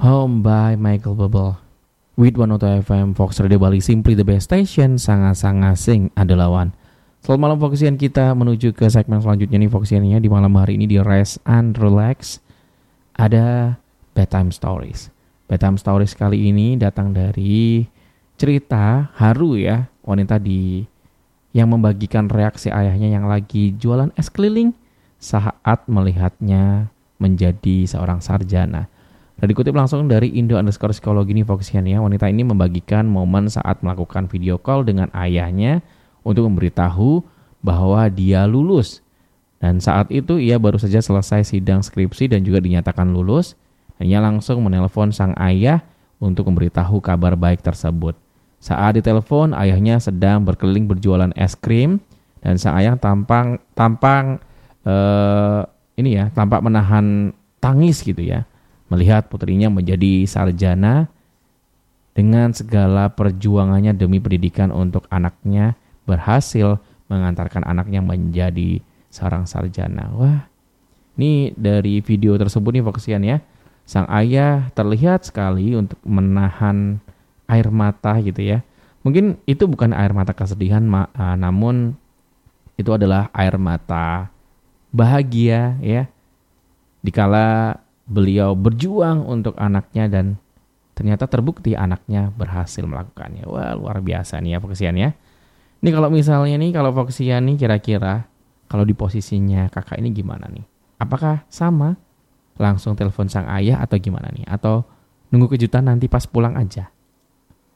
Home by Michael Bublé. With 102 FM Fox Radio Bali, simply the best station, sangat-sangat sing adalah one. Selamat malam Foxian, kita menuju ke segmen selanjutnya nih Foxiannya. Di malam hari ini di Rest and Relax ada Bedtime Stories. Bedtime Stories kali ini datang dari cerita haru ya, wanita yang membagikan reaksi ayahnya yang lagi jualan es keliling saat melihatnya menjadi seorang sarjana. Dan dikutip langsung dari Indo_psikologi nih Foxian ya, wanita ini membagikan momen saat melakukan video call dengan ayahnya untuk memberitahu bahwa dia lulus. Dan saat itu ia baru saja selesai sidang skripsi dan juga dinyatakan lulus. Dan ia langsung menelpon sang ayah untuk memberitahu kabar baik tersebut. Saat ditelepon, ayahnya sedang berkeliling berjualan es krim dan sang ayah tampak menahan tangis gitu ya, melihat putrinya menjadi sarjana dengan segala perjuangannya demi pendidikan untuk anaknya berhasil mengantarkan anaknya menjadi seorang sarjana. Wah, ini dari video tersebut nih Foxian ya, sang ayah terlihat sekali untuk menahan air mata gitu ya. Mungkin itu bukan air mata kesedihan, namun itu adalah air mata bahagia ya, dikala beliau berjuang untuk anaknya dan ternyata terbukti anaknya berhasil melakukannya. Wah, luar biasa nih ya Foxian ya. Ini kalau misalnya nih, kalau Foxian nih kira-kira kalau di posisinya kakak ini gimana nih? Apakah sama? Langsung telepon sang ayah atau gimana nih? Atau nunggu kejutan nanti pas pulang aja?